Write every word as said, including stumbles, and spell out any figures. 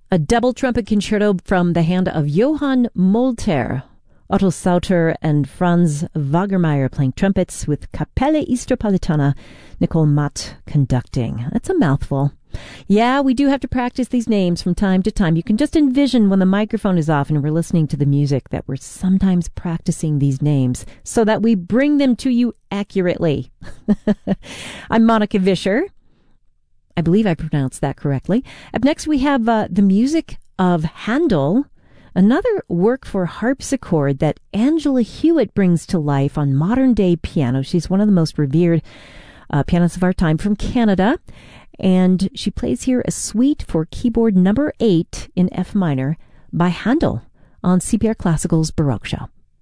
A double trumpet concerto from the hand of Johann Molter. Otto Sauter and Franz Wagermeyer playing trumpets with Kapelle Istropolitana, Nicole Matt conducting. That's a mouthful. Yeah, we do have to practice these names from time to time. You can just envision when the microphone is off and we're listening to the music that we're sometimes practicing these names so that we bring them to you accurately. I'm Monica Vischer. I believe I pronounced that correctly. Up next, we have uh, the music of Handel, another work for harpsichord that Angela Hewitt brings to life on modern-day piano. She's one of the most revered uh, pianists of our time from Canada, and she plays here a suite for keyboard number eight in F minor by Handel on C P R Classical's Baroque Show.